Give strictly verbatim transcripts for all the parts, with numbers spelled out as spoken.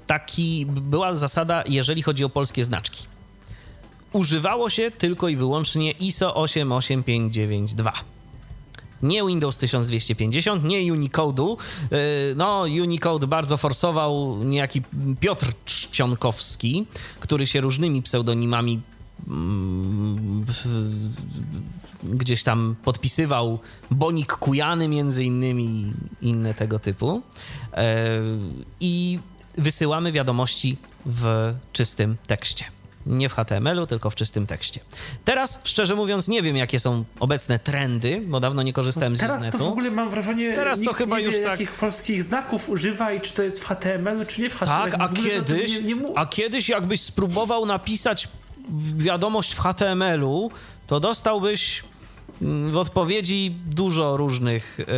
taki, była zasada, jeżeli chodzi o polskie znaczki. Używało się tylko i wyłącznie I S O osiem osiem pięć dziewięć dwa. Nie Windows tysiąc dwieście pięćdziesiąt, nie Unicode'u. No, Unicode bardzo forsował niejaki Piotr Czcionkowski, który się różnymi pseudonimami mm, gdzieś tam podpisywał. Bonik Kujany między innymi, inne tego typu. I wysyłamy wiadomości w czystym tekście. Nie w H T M L u, tylko w czystym tekście. Teraz, szczerze mówiąc, nie wiem, jakie są obecne trendy, bo dawno nie korzystałem z Teraz Usenetu. to w ogóle mam wrażenie, Teraz nikt to chyba nie już wie, tak... jakich polskich znaków używa i czy to jest w H T M L u, czy nie w H T M L u. Tak, a ogóle, kiedyś, nie, nie mu... a kiedyś jakbyś spróbował napisać wiadomość w H T M L u, to dostałbyś w odpowiedzi dużo różnych yy,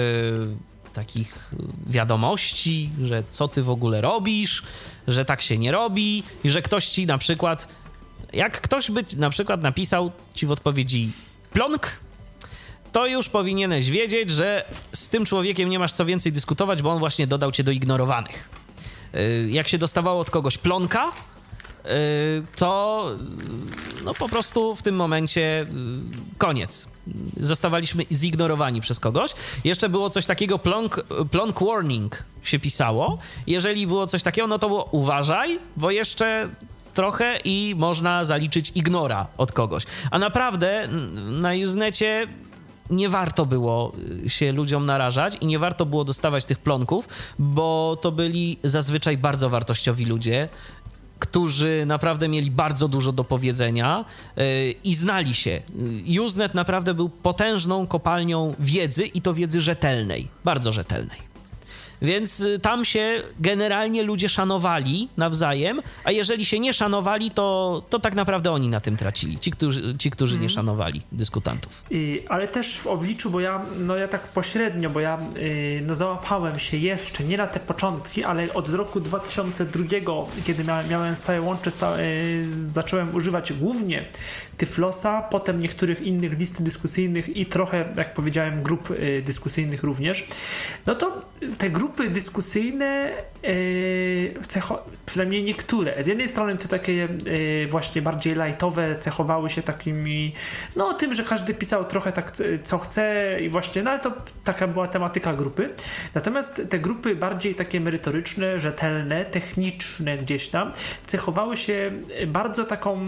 takich wiadomości, że co ty w ogóle robisz, że tak się nie robi i że ktoś ci na przykład, jak ktoś by na przykład napisał ci w odpowiedzi plonk, to już powinieneś wiedzieć, że z tym człowiekiem nie masz co więcej dyskutować, bo on właśnie dodał cię do ignorowanych. Yy, jak się dostawało od kogoś plonka, yy, to no po prostu w tym momencie yy, koniec. Zostawaliśmy zignorowani przez kogoś. Jeszcze było coś takiego, plonk, plonk warning się pisało. Jeżeli było coś takiego, no to było uważaj, bo jeszcze trochę i można zaliczyć ignora od kogoś. A naprawdę na Usenecie nie warto było się ludziom narażać i nie warto było dostawać tych plonków, bo to byli zazwyczaj bardzo wartościowi ludzie, którzy naprawdę mieli bardzo dużo do powiedzenia yy, i znali się. Usenet naprawdę był potężną kopalnią wiedzy i to wiedzy rzetelnej, bardzo rzetelnej. Więc tam się generalnie ludzie szanowali nawzajem, a jeżeli się nie szanowali, to, to tak naprawdę oni na tym tracili. Ci, którzy, ci, którzy mm. nie szanowali dyskutantów. I, ale też w obliczu, bo ja, no ja tak pośrednio, bo ja yy, no załapałem się jeszcze, nie na te początki, ale od roku dwa tysiące drugiego, kiedy miałem, miałem stałe łącze, stałe, yy, zacząłem używać głównie Tyflosa, potem niektórych innych list dyskusyjnych i trochę, jak powiedziałem, grup yy, dyskusyjnych również. No to te grupy Grupy dyskusyjne, yy, cecho, przynajmniej niektóre. Z jednej strony to takie yy, właśnie bardziej lightowe, cechowały się takimi, no tym, że każdy pisał trochę tak, co chce i właśnie, no ale to taka była tematyka grupy. Natomiast te grupy bardziej takie merytoryczne, rzetelne, techniczne gdzieś tam, cechowały się bardzo taką,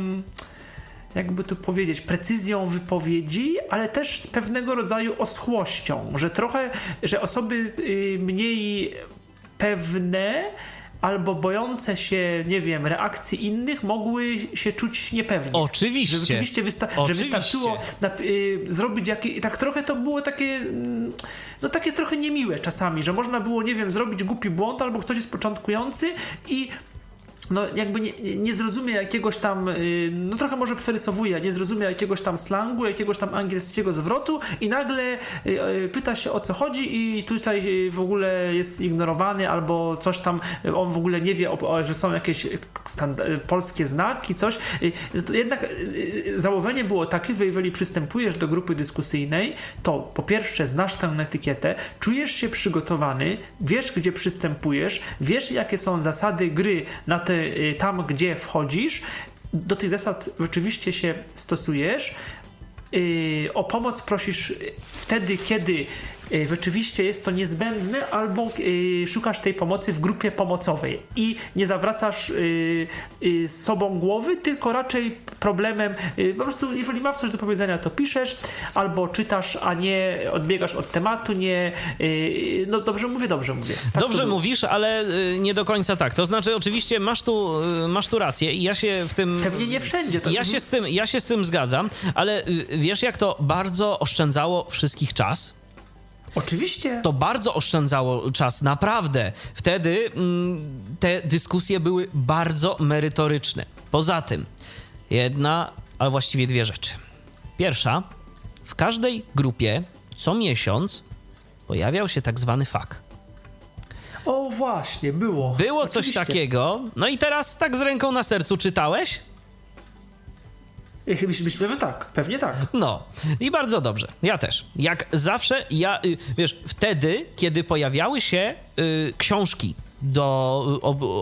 jakby tu powiedzieć, precyzją wypowiedzi, ale też pewnego rodzaju oschłością, że trochę, że osoby mniej pewne albo bojące się, nie wiem, reakcji innych mogły się czuć niepewnie. Oczywiście. Że rzeczywiście wysta- Oczywiście. Że wystarczyło na, y, zrobić jakieś... Tak trochę to było takie... No takie trochę niemiłe czasami, że można było, nie wiem, zrobić głupi błąd albo ktoś jest początkujący i no jakby nie, nie zrozumie jakiegoś tam, no trochę może przerysowuje, nie zrozumie jakiegoś tam slangu, jakiegoś tam angielskiego zwrotu i nagle pyta się, o co chodzi i tutaj w ogóle jest ignorowany albo coś tam, on w ogóle nie wie, że są jakieś stand- polskie znaki, coś. To jednak założenie było takie, że jeżeli przystępujesz do grupy dyskusyjnej, to po pierwsze znasz tę etykietę, czujesz się przygotowany, wiesz, gdzie przystępujesz, wiesz, jakie są zasady gry na te tam, gdzie wchodzisz, do tych zasad rzeczywiście się stosujesz, o pomoc prosisz wtedy, kiedy rzeczywiście jest to niezbędne, albo szukasz tej pomocy w grupie pomocowej i nie zawracasz sobą głowy, tylko raczej problemem, po prostu jeżeli masz coś do powiedzenia, to piszesz, albo czytasz, a nie odbiegasz od tematu, nie, no dobrze mówię, dobrze mówię. Tak dobrze mówisz, ale nie do końca tak. To znaczy oczywiście masz tu, masz tu rację i ja się w tym... Pewnie nie wszędzie. To ja, się z tym, ja się z tym zgadzam, ale wiesz, jak to bardzo oszczędzało wszystkich czas? Oczywiście. To bardzo oszczędzało czas, naprawdę. Wtedy mm, te dyskusje były bardzo merytoryczne. Poza tym, jedna, ale właściwie dwie rzeczy. Pierwsza, w każdej grupie co miesiąc pojawiał się tak zwany fak. O właśnie, było. Było Oczywiście. coś takiego. No i teraz tak z ręką na sercu czytałeś? Myślę, że tak, pewnie tak. No i bardzo dobrze, ja też. Jak zawsze, ja, wiesz, wtedy, kiedy pojawiały się y, książki do, ob,